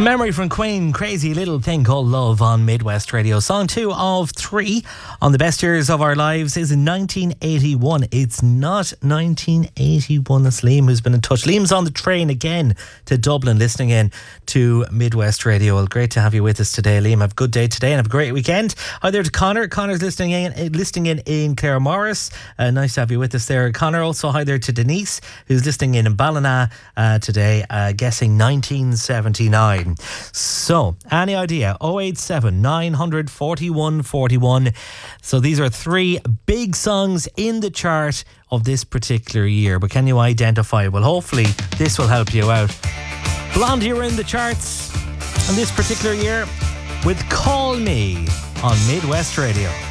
A memory from Queen, Crazy Little Thing Called Love on Midwest Radio. Song 2 of 3 on the best years of our lives is in 1981. It's not 1981. It's Liam who's been in touch. Liam's on the train again to Dublin, listening in to Midwest Radio. Well, great to have you with us today, Liam. Have a good day today and have a great weekend. Hi there to Connor. Connor's listening in Claremorris. Nice to have you with us there, Connor. Also, hi there to Denise, who's listening in Ballina today, guessing 1979. So, any idea? 087 941 41. So these are 3 big songs in the chart of this particular year. But can you identify? Well, hopefully this will help you out. Blondie were in the charts on this particular year with Call Me on Midwest Radio.